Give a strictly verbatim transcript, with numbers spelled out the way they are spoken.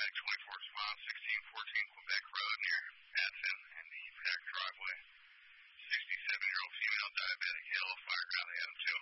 Paramedic twenty-four mile sixteen fourteen Quebec Road near Patson and the back driveway. sixty-seven-year-old female diabetic, yellow fireground. They had them